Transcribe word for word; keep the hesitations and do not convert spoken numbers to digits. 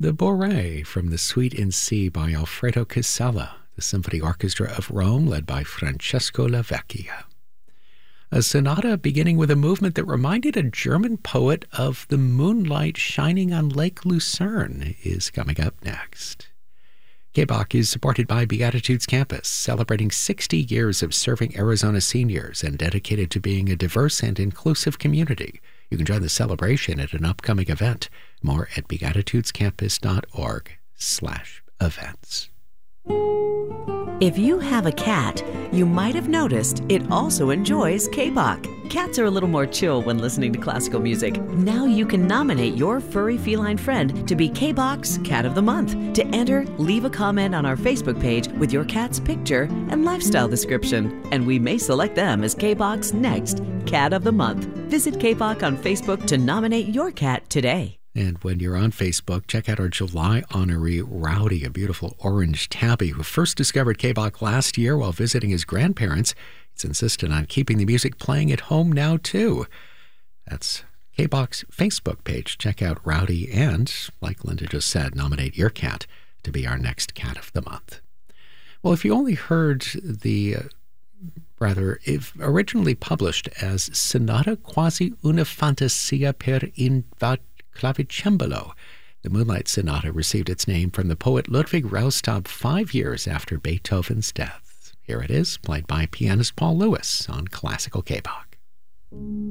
The Bourrée from the Suite in C by Alfredo Casella, the Symphony Orchestra of Rome led by Francesco Lavecchia. A sonata beginning with a movement that reminded a German poet of the moonlight shining on Lake Lucerne is coming up next. K B O C is supported by Beatitudes Campus, celebrating sixty years of serving Arizona seniors and dedicated to being a diverse and inclusive community. You can join the celebration at an upcoming event. More at beatitudescampus.org slash events. If you have a cat, you might have noticed it also enjoys K B O C. Cats are a little more chill when listening to classical music. Now you can nominate your furry feline friend to be K B O C's Cat of the Month. To enter, leave a comment on our Facebook page with your cat's picture and lifestyle description, and we may select them as K B O C's next Cat of the Month. Visit K B O C on Facebook to nominate your cat today. And when you're on Facebook, check out our July honoree, Rowdy, a beautiful orange tabby who first discovered K B O C last year while visiting his grandparents. He's insistent on keeping the music playing at home now, too. That's K B O C's Facebook page. Check out Rowdy and, like Linda just said, nominate your cat to be our next Cat of the Month. Well, if you only heard the, uh, rather, if originally published as Sonata Quasi una Fantasia per in va clavicembalo, the Moonlight Sonata received its name from the poet Ludwig Raustab five years after Beethoven's death. Here it is, played by pianist Paul Lewis on Classical K B O C.